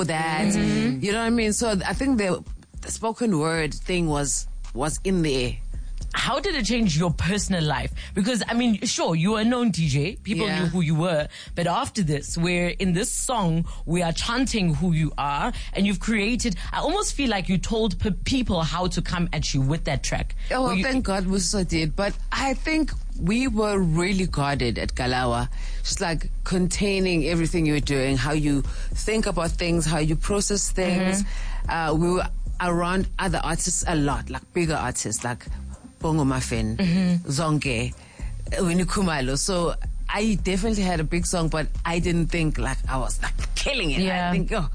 before that. You know what I mean? So I think the spoken word thing was in the air. How did it change your personal life? Because, I mean, sure, you were a known DJ. People knew who you were. But after this, where in this song, we are chanting who you are, and you've created, I almost feel like you told people how to come at you with that track. Oh, well, thank God we so did. But I think we were really guarded at Kalawa. Just like containing everything you were doing, how you think about things, how you process things. We were around other artists a lot, like bigger artists, like Bongo Muffin, Zonke, Winnie Khumalo. So I definitely had a big song, but I didn't think like I was like killing it. Yeah.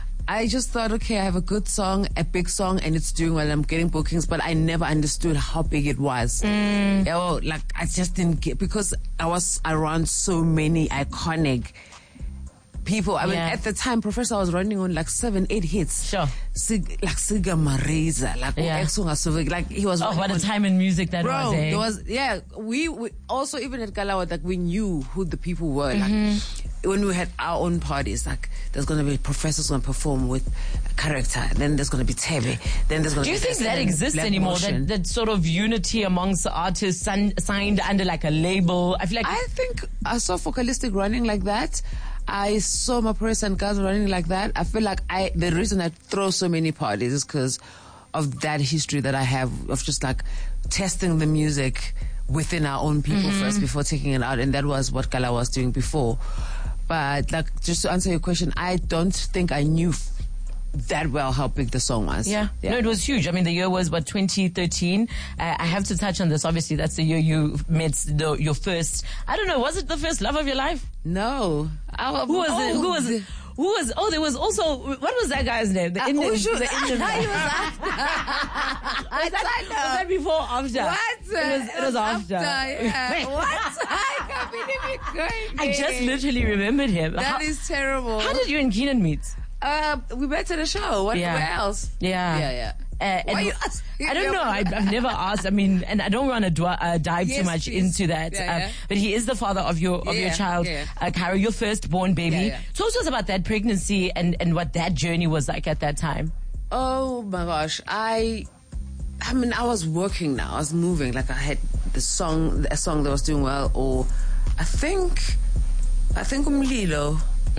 I just thought, okay, I have a good song, a big song, and it's doing well. I'm getting bookings, but I never understood how big it was. Like I just didn't get, because I was around so many iconic people. I mean, at the time, Professor was running on like 7-8 hits. Sure. Like Siga Mareza, like he was. Oh, what a time in music that bro, was, eh? There was, we also, even at Kalawa, like we knew who the people were. Like when we had our own parties, like there's going to be professors going to perform with a character, then there's going to be Tebe, then there's going to be. Do you think that exists anymore? That sort of unity amongst artists signed under like a label? I think I saw Focalistic running like that. I saw my press and guys running like that. I feel like the reason I throw so many parties is because of that history that I have of just like testing the music within our own people first before taking it out. And that was what Kala was doing before. But like, just to answer your question, I don't think I knew that well how big the song was. Yeah. No, it was huge. I mean, the year was 2013. I have to touch on this. Obviously, that's the year you met your first. I don't know. Was it the first love of your life? No. Who was it? Who was? Oh, there was also. What was that guy's name? The Indian. Was that before or after? What? It was after. Yeah. What? I can't believe you're going there. I just literally remembered him. That is terrible. How did you and Keenan meet? We met at a show. Where else? Yeah. Why you ask? I don't know. I've never asked. I mean, and I don't want to dive too much into that. But he is the father of your child, Cairo, your firstborn baby. Talk to us about that pregnancy and what that journey was like at that time. Oh my gosh, I mean, I was working now. I was moving. Like I had a song that was doing well, or I think Umlilo.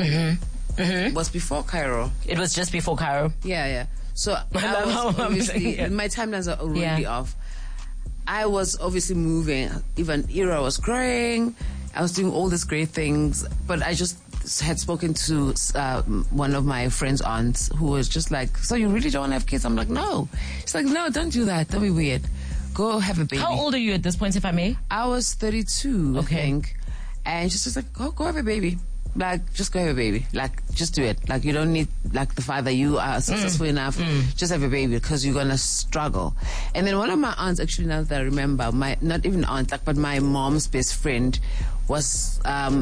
Was before Cairo. It was just before Cairo. Yeah. So I was obviously, my timelines are already off. I was obviously moving. Even Era was growing. I was doing all these great things, but I just had spoken to one of my friend's aunts who was just like, "So you really don't want to have kids?" I'm like, "No." She's like, "No, don't do that. Don't be weird. Go have a baby." How old are you at this point, if I may? I was 32, I think, and she's just like, "Go have a baby." Like, just go have a baby. Like, just do it. Like, you don't need, like, the father. You are successful enough. Just have a baby because you're going to struggle. And then one of my aunts, actually, now that I remember, not even aunt, like, but my mom's best friend was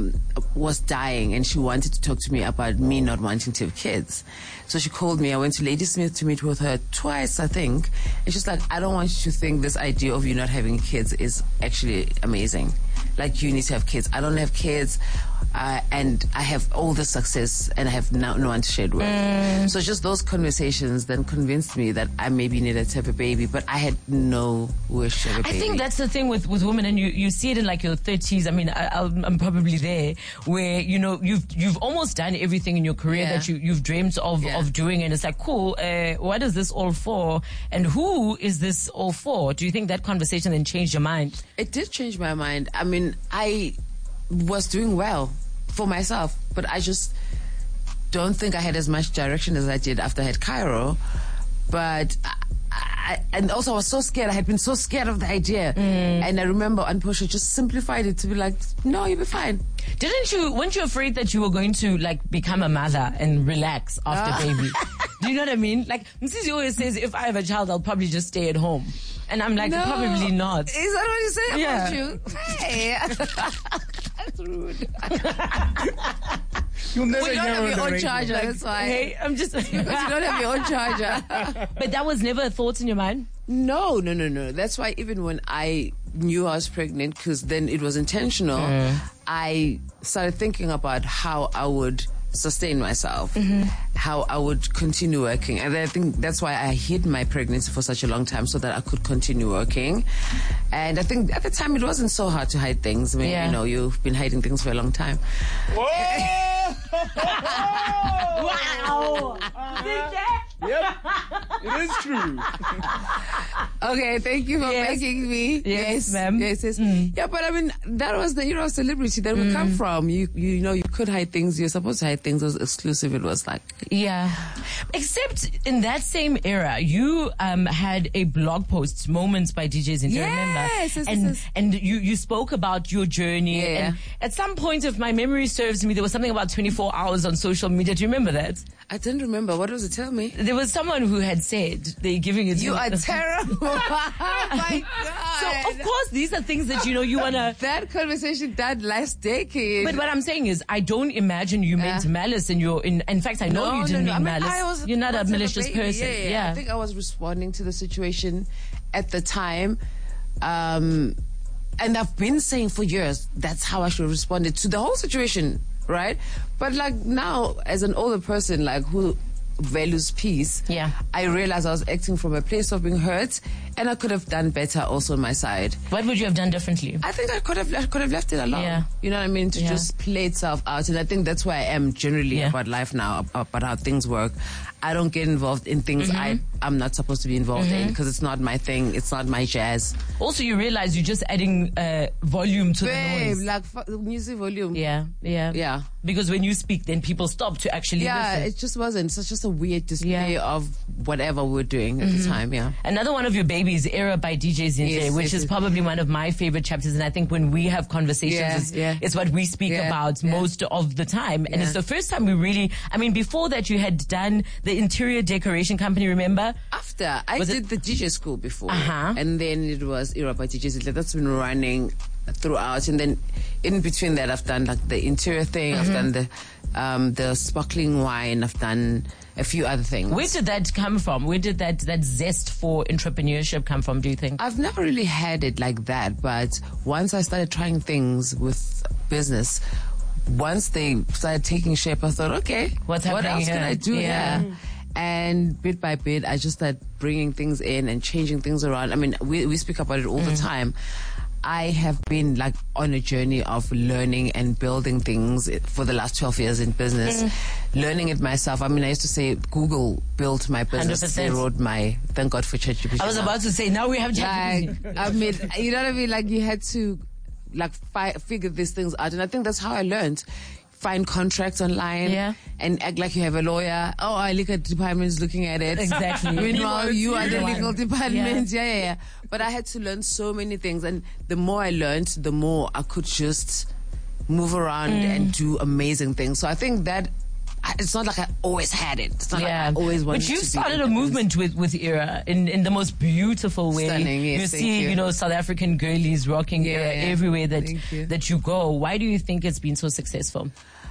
dying, and she wanted to talk to me about me not wanting to have kids. So she called me. I went to Ladysmith to meet with her twice, I think. And she's like, "I don't want you to think this idea of you not having kids is actually amazing. Like, you need to have kids. I don't have kids. And I have all the success, and I have no one to share it with." So just those conversations then convinced me that I maybe needed to have a baby, but I had no wish to have a baby. I think that's the thing with women, and you see it in like your 30s. I mean, I'm probably there, where, you know, you've almost done everything in your career that you've dreamed of doing, and it's like, cool, what is this all for? And who is this all for? Do you think that conversation then changed your mind? It did change my mind. I mean, I was doing well for myself, but I just don't think I had as much direction as I did after I had Cairo. But and also I was so scared. I had been so scared of the idea. And I remember Anposha just simplified it to be like, "No, you'll be fine." Weren't you afraid that you were going to like become a mother and relax after baby? Do you know what I mean? Like, Mrs. always says, if I have a child, I'll probably just stay at home. And I'm like, no. Probably not. Is that what you say about you? Hey. That's rude. You'll never we don't have your own charger, that's why. Hey, I'm just... because you don't have your own charger. But that was never a thought in your mind? No. That's why even when I knew I was pregnant, because then it was intentional, I started thinking about how I would sustain myself, how I would continue working. And I think that's why I hid my pregnancy for such a long time, so that I could continue working. And I think at the time it wasn't so hard to hide things. I mean, you know, you've been hiding things for a long time. Whoa! Wow! Yep, it is true. Okay, thank you for making me. Yes, ma'am. Yes. Yeah, but I mean, that was the era of celebrity that we come from. You know, you could hide things. You're supposed to hide things. It was exclusive. It was like... Yeah. Except in that same era, you had a blog post, Moments by DJs India, remember? Yes. And you spoke about your journey. Yeah. And at some point, if my memory serves me, there was something about 24 hours on social media. Do you remember that? I didn't remember. What was it? Tell me. There was someone who had said they're giving it to You are terrible. Oh my God. So, of course, these are things that, you know, you want to... That conversation died last decade. But what I'm saying is, I don't imagine you meant malice in your... In fact, I know you didn't mean malice. You're not a malicious person. Yeah. I think I was responding to the situation at the time. And I've been saying for years, that's how I should have responded to the whole situation, right? But like now, as an older person, like who values peace, I realized I was acting from a place of being hurt, and I could have done better also on my side. What would you have done differently? I think I could have left it alone. Yeah. You know what I mean? To just play itself out. And I think that's where I am generally about life now, about how things work. I don't get involved in things I'm not supposed to be involved in, because it's not my thing. It's not my jazz. Also, you realize you're just adding volume to the noise. Like music volume. Yeah. Because when you speak, then people stop to actually listen. It just wasn't. It's just a weird display of whatever we're doing at the time, Another one of your babies, Era by DJ Zinhle, which is probably one of my favorite chapters. And I think when we have conversations, it's what we speak about most of the time. And it's the first time we really, I mean, before that you had done the interior decoration company, remember? After. I did the DJ school before. And then it was Era by DJ Zinhle. That's been running throughout. And then in between that, I've done like the interior thing. I've done the sparkling wine. I've done a few other things. Where did that come from? Where did that zest for entrepreneurship come from, do you think? I've never really had it like that, but once I started trying things with business, once they started taking shape, I thought, okay, what else can I do here? And bit by bit, I just started bringing things in and changing things around. I mean, we speak about it all the time. I have been like on a journey of learning and building things for the last 12 years in business, learning it myself. I mean, I used to say Google built my business. 100%. They wrote thank God for ChatGPT. I was about to say, now we have ChatGPT. Like, I mean, you know what I mean? Like you had to like figure these things out. And I think that's how I learned. Find contracts online and act like you have a lawyer. Oh, our legal department is looking at it. Exactly. Meanwhile, you are the legal department. Yeah. But I had to learn so many things. And the more I learned, the more I could just move around and do amazing things. So I think that it's not like I always had it. It's not like I always wanted to be. But you started a movement with Era in the most beautiful way. Stunning, yes, you see, you know, South African girlies rocking Era everywhere that you go. Why do you think it's been so successful?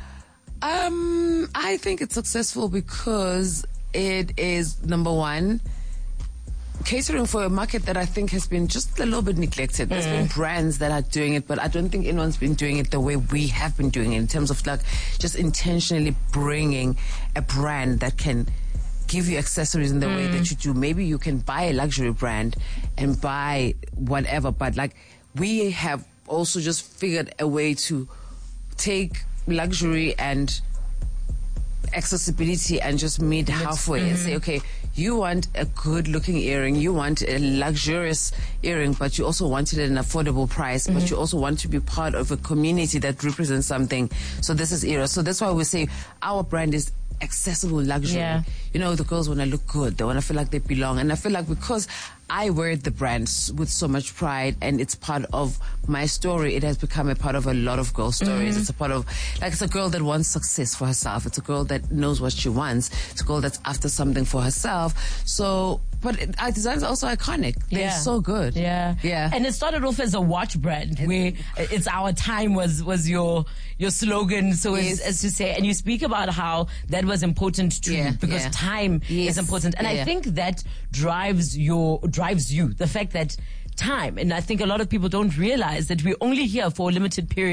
I think it's successful because it is, number one, catering for a market that I think has been just a little bit neglected. There's been brands that are doing it, but I don't think anyone's been doing it the way we have been doing it, in terms of like just intentionally bringing a brand that can give you accessories in the way that you do. Maybe you can buy a luxury brand and buy whatever, but like we have also just figured a way to take luxury and accessibility and just meet halfway and say, okay, you want a good looking earring, you want a luxurious earring, but you also want it at an affordable price, but you also want to be part of a community that represents something. So this is Era. So that's why we say our brand is accessible luxury. You know, the girls want to look good, they want to feel like they belong. And I feel like because I wear the brand with so much pride and it's part of my story, it has become a part of a lot of girl stories. It's a part of, like, it's a girl that wants success for herself. It's a girl that knows what she wants. It's a girl that's after something for herself. So, but our designs are also iconic. They're so good. And it started off as a watch brand where it's our time was your slogan. So as to say, and you speak about how that was important to you because time is important. And I think that drives you, the fact that time, and I think a lot of people don't realize that we're only here for a limited period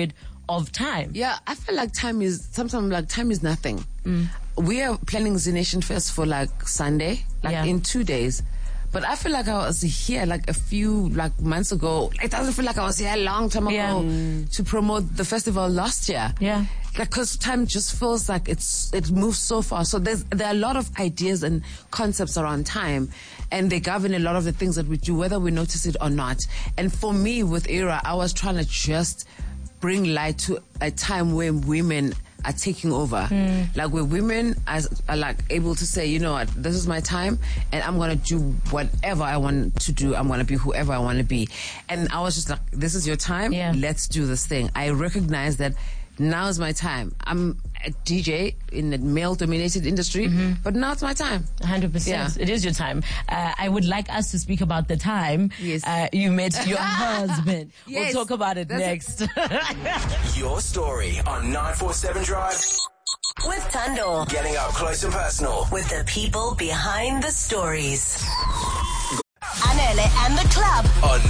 of time. Yeah, I feel like time is nothing. We are planning Z Nation Fest for like Sunday, in 2 days. But I feel like I was here like a few months ago. It doesn't feel like I was here a long time ago to promote the festival last year. Yeah. Because time just feels like it moves so fast. So there are a lot of ideas and concepts around time, and they govern a lot of the things that we do, whether we notice it or not. And for me, with Era, I was trying to just bring light to a time when women are taking over. Like where women are like able to say, you know what, this is my time and I'm going to do whatever I want to do. I'm going to be whoever I want to be. And I was just like, this is your time. Let's do this thing. I recognize that now is my time. I'm a DJ in a male-dominated industry, but now it's my time. 100%. Yeah. It is your time. I would like us to speak about the time you met your husband. We'll talk about it next. Your story on 947 Drive. With Thando. Getting up close and personal. With the people behind the stories. Anele and the club. On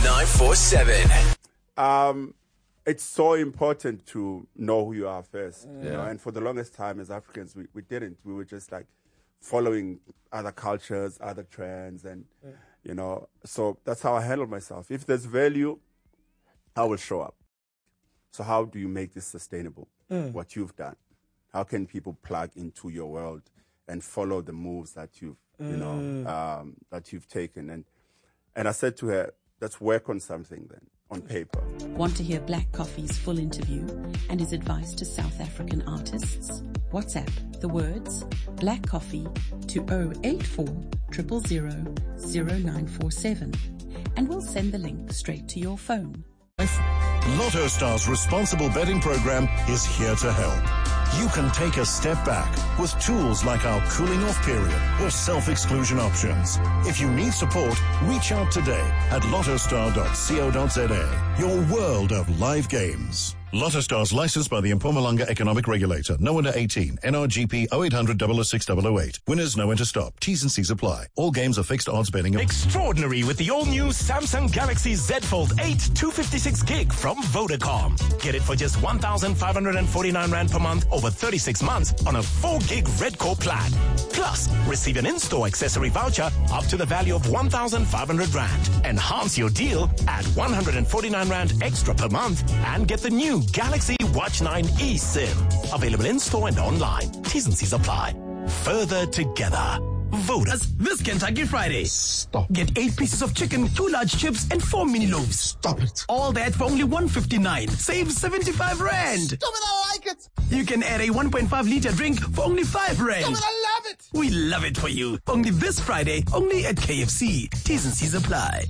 947. It's so important to know who you are first. You know? And for the longest time as Africans, we didn't. We were just like following other cultures, other trends, and, you know, so that's how I handle myself. If there's value, I will show up. So how do you make this sustainable? What you've done? How can people plug into your world and follow the moves that you've, that you've taken? And I said to her, let's work on something then, on paper. Want to hear Black Coffee's full interview and his advice to South African artists? WhatsApp the words Black Coffee to 084 000 0947 and we'll send the link straight to your phone. Lotto Star's responsible betting program is here to help. You can take a step back with tools like our cooling off period or self-exclusion options. If you need support, reach out today at lottostar.co.za. Your world of live games. Lotto Star's licensed by the Mpumalanga Economic Regulator. No under 18. NRGP 0800 006 008. Winners know when to stop. T's and C's apply. All games are fixed odds betting. Extraordinary with the all-new Samsung Galaxy Z Fold 8 256 gig from Vodacom. Get it for just 1,549 Rand per month over 36 months on a 4 gig Red Core plan. Plus, receive an in-store accessory voucher up to the value of 1,500 Rand. Enhance your deal at 149 Rand extra per month and get the new Galaxy Watch 9 eSIM. Available in-store and online. T's and C's apply. Further together. Voters this Kentucky Friday. Stop. Get 8 pieces of chicken, 2 large chips, and 4 mini loaves. Stop it. All that for only 159. Save 75 Rand. Stop it, I like it. You can add a 1.5 liter drink for only 5 Rand. Stop it, I love it. We love it for you. Only this Friday, only at KFC. T's and C's apply.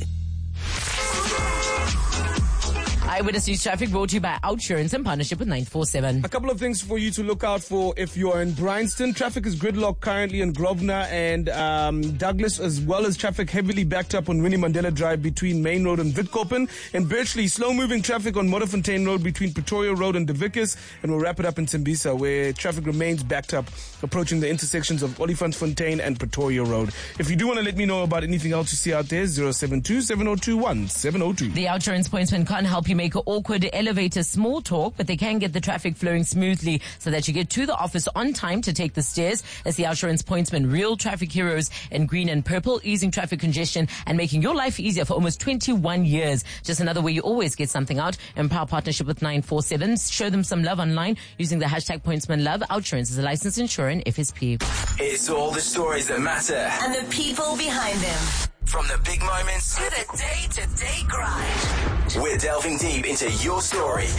Eyewitness News Traffic brought to you by Outsurance in partnership with 947. A couple of things for you to look out for if you're in Bryanston. Traffic is gridlocked currently in Grosvenor and Douglas, as well as traffic heavily backed up on Winnie Mandela Drive between Main Road and Witkoppen. In Birchley, slow-moving traffic on Modderfontein Road between Pretoria Road and De Vickers. And we'll wrap it up in Tembisa, where traffic remains backed up, approaching the intersections of Olifantsfontein and Pretoria Road. If you do want to let me know about anything else you see out there, 072-7021-702. The Outsurance pointsman can't help you make an awkward elevator small talk, but they can get the traffic flowing smoothly so that you get to the office on time to take the stairs. As the Outsurance pointsman, real traffic heroes in green and purple, easing traffic congestion and making your life easier for almost 21 years. Just another way you always get something out. In power partnership with 947. Show them some love online using the hashtag pointsmanlove. Outsurance is a licensed insurer and FSP. It's all the stories that matter. And the people behind them. From the big moments to the day-to-day grind. We're delving deep into your story.